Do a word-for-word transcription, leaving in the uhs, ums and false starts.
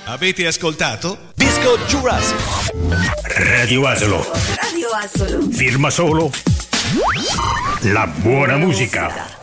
Avete ascoltato? Disco Jurassic. Radio Asolo. Radio Asolo. Firma solo la buona musica.